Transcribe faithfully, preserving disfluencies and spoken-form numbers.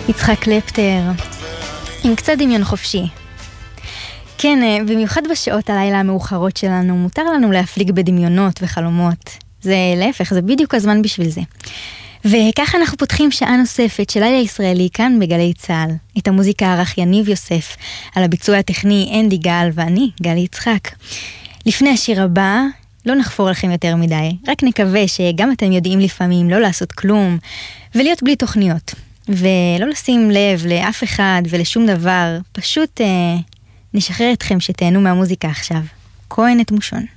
יצחק קלפטר, עם קצת דמיון חופשי. כן, במיוחד בשעות הלילה המאוחרות שלנו, מותר לנו להפליג בדמיונות וחלומות. זה להפך, זה בדיוק הזמן בשביל זה. וככה אנחנו פותחים שעה נוספת של לילה ישראלי כאן בגלי צהל. את המוזיקה ערך יניב יוסף, על הביצוע הטכני אנדי גל ואני, גלי יצחק. לפני השיר הבא, לא נחפור לכם יותר מדי, רק נקווה שגם אתם יודעים לפעמים לא לעשות כלום, ולהיות בלי תוכניות. ולא לשים לב לאף אחד ולשום דבר, פשוט אה, נשחרר אתכם שתהנו מהמוזיקה עכשיו. כהן את מושון.